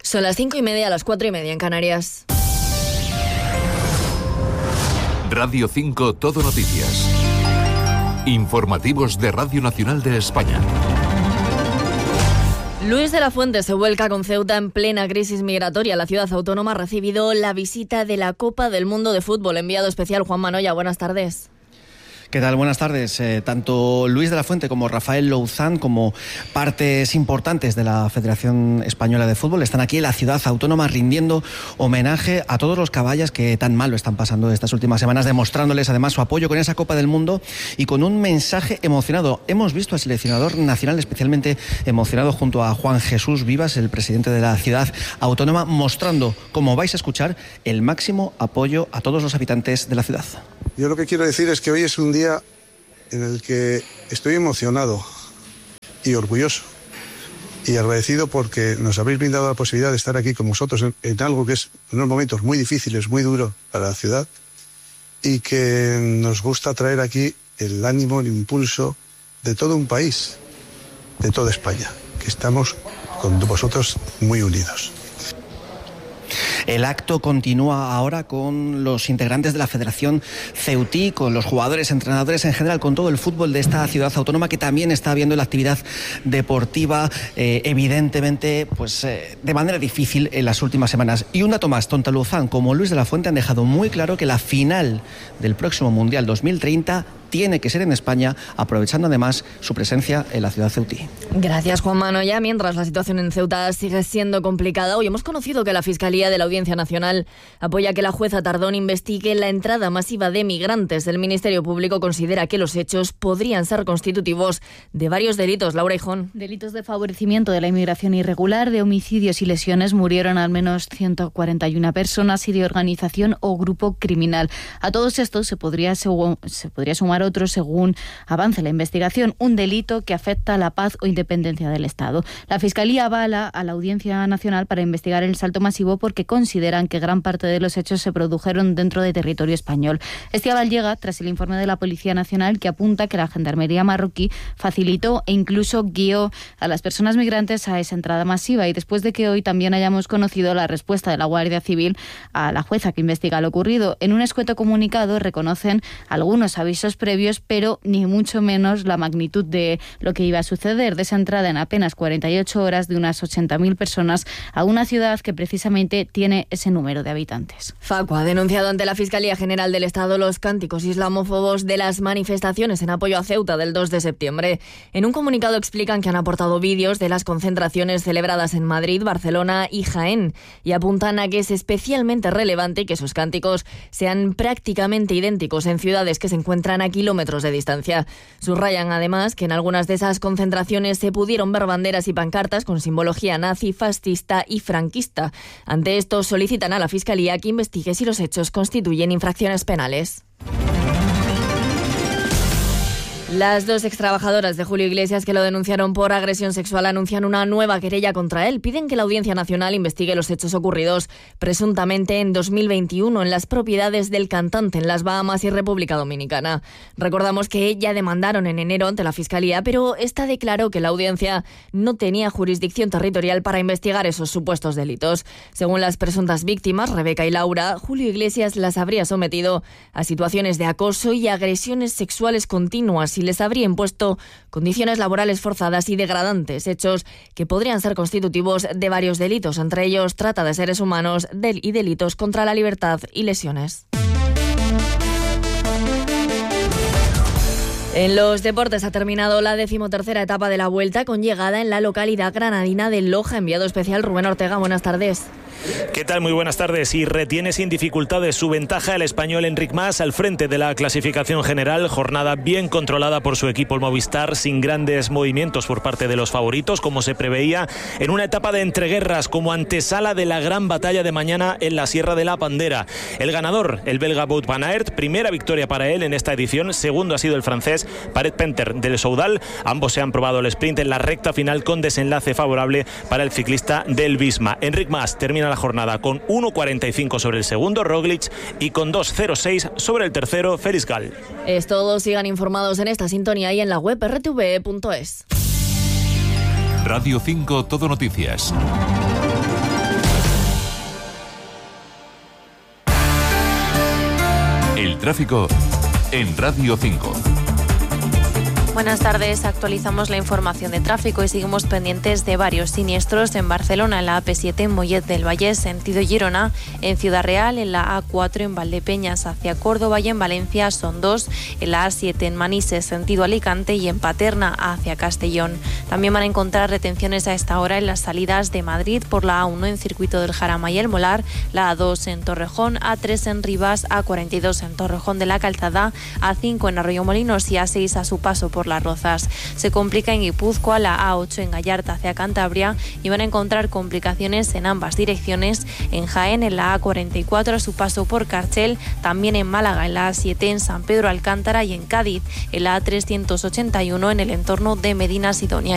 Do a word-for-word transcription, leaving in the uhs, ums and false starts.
Son las cinco y media, a las cuatro y media en Canarias. Radio cinco Todo Noticias. Informativos de Radio Nacional de España. Luis de la Fuente se vuelca con Ceuta en plena crisis migratoria. La ciudad autónoma ha recibido la visita de la Copa del Mundo de Fútbol. Enviado especial Juan Manoya, buenas tardes. ¿Qué tal? Buenas tardes. Eh, tanto Luis de la Fuente como Rafael Louzán, como partes importantes de la Federación Española de Fútbol, están aquí en la ciudad autónoma rindiendo homenaje a todos los caballas que tan mal lo están pasando estas últimas semanas, demostrándoles además su apoyo con esa Copa del Mundo y con un mensaje emocionado. Hemos visto al seleccionador nacional especialmente emocionado junto a Juan Jesús Vivas, el presidente de la ciudad autónoma, mostrando, como vais a escuchar, el máximo apoyo a todos los habitantes de la ciudad. Yo lo que quiero decir es que hoy es un día en el que estoy emocionado y orgulloso y agradecido porque nos habéis brindado la posibilidad de estar aquí con vosotros en, en algo que es unos momentos muy difíciles, muy duros para la ciudad, y que nos gusta traer aquí el ánimo, el impulso de todo un país, de toda España, que estamos con vosotros muy unidos. El acto continúa ahora con los integrantes de la Federación Ceutí, con los jugadores, entrenadores en general, con todo el fútbol de esta ciudad autónoma que también está viendo la actividad deportiva eh, evidentemente pues eh, de manera difícil en las últimas semanas. Y un dato más, tanto Louzán como Luis de la Fuente han dejado muy claro que la final del próximo Mundial dos mil treinta tiene que ser en España, aprovechando además su presencia en la ciudad ceutí. Gracias, Juan Manoya. Mientras la situación en Ceuta sigue siendo complicada, hoy hemos conocido que la Fiscalía de la Audiencia Nacional apoya que la jueza Tardón investigue la entrada masiva de migrantes. El Ministerio Público considera que los hechos podrían ser constitutivos de varios delitos. Laura Hijón. Delitos de favorecimiento de la inmigración irregular, de homicidios y lesiones. Murieron al menos ciento cuarenta y una personas, y de organización o grupo criminal. A todos estos se podría, se podría sumar otros según avance la investigación, un delito que afecta a la paz o independencia del Estado. La Fiscalía avala a la Audiencia Nacional para investigar el salto masivo porque consideran que gran parte de los hechos se produjeron dentro de territorio español. Este aval llega tras el informe de la Policía Nacional que apunta que la Gendarmería marroquí facilitó e incluso guió a las personas migrantes a esa entrada masiva, y después de que hoy también hayamos conocido la respuesta de la Guardia Civil a la jueza que investiga lo ocurrido. En un escueto comunicado reconocen algunos avisos previos, pero ni mucho menos la magnitud de lo que iba a suceder, de esa entrada en apenas cuarenta y ocho horas de unas ochenta mil personas a una ciudad que precisamente tiene ese número de habitantes. Facua ha denunciado ante la Fiscalía General del Estado los cánticos islamófobos de las manifestaciones en apoyo a Ceuta del dos de septiembre. En un comunicado explican que han aportado vídeos de las concentraciones celebradas en Madrid, Barcelona y Jaén, y apuntan a que es especialmente relevante que sus cánticos sean prácticamente idénticos en ciudades que se encuentran a kilómetros de distancia. Subrayan además que en algunas de esas concentraciones se pudieron ver banderas y pancartas con simbología nazi, fascista y franquista. Ante esto solicitan a la Fiscalía que investigue si los hechos constituyen infracciones penales. Las dos extrabajadoras de Julio Iglesias que lo denunciaron por agresión sexual anuncian una nueva querella contra él. Piden que la Audiencia Nacional investigue los hechos ocurridos presuntamente en dos mil veintiuno en las propiedades del cantante en las Bahamas y República Dominicana. Recordamos que ya demandaron en enero ante la Fiscalía, pero esta declaró que la audiencia no tenía jurisdicción territorial para investigar esos supuestos delitos. Según las presuntas víctimas, Rebeca y Laura, Julio Iglesias las habría sometido a situaciones de acoso y agresiones sexuales continuas y les habría impuesto condiciones laborales forzadas y degradantes, hechos que podrían ser constitutivos de varios delitos, entre ellos trata de seres humanos y delitos contra la libertad y lesiones. En los deportes ha terminado la decimotercera etapa de la Vuelta con llegada en la localidad granadina de Loja. Enviado especial Rubén Ortega, buenas tardes. ¿Qué tal? Muy buenas tardes. Y retiene sin dificultades su ventaja el español Enric Mas al frente de la clasificación general. Jornada bien controlada por su equipo el Movistar, sin grandes movimientos por parte de los favoritos, como se preveía en una etapa de entreguerras como antesala de la gran batalla de mañana en la Sierra de la Pandera. El ganador, el belga Wout van Aert, primera victoria para él en esta edición. Segundo ha sido el francés Paret Penter del Soudal. Ambos se han probado el sprint en la recta final con desenlace favorable para el ciclista del Visma. Enric Mas termina la jornada con uno cuarenta y cinco sobre el segundo, Roglic, y con dos cero seis sobre el tercero, Félix Gall. Es todo. Sigan informados en esta sintonía y en la web erre te ve punto es. Radio cinco Todo Noticias. tráfico en Radio cinco. Buenas tardes, actualizamos la información de tráfico y seguimos pendientes de varios siniestros en Barcelona, en la A P siete en Mollet del Vallès, sentido Girona, en Ciudad Real, en la A cuatro en Valdepeñas hacia Córdoba y en Valencia son dos, en la A siete en Manises, sentido Alicante y en Paterna hacia Castellón. También van a encontrar retenciones a esta hora en las salidas de Madrid por la A uno en Circuito del Jarama y el Molar, la A dos en Torrejón, A tres en Rivas, A cuarenta y dos en Torrejón de la Calzada, A cinco en Arroyomolinos y A seis a su paso por Las Rozas. Se complica en Guipúzcoa la A ocho en Gallarta hacia Cantabria y van a encontrar complicaciones en ambas direcciones. En Jaén, en la A cuarenta y cuatro a su paso por Carchel, también en Málaga, en la A siete en San Pedro Alcántara y en Cádiz, en la A trescientos ochenta y uno en el entorno de Medina Sidonia.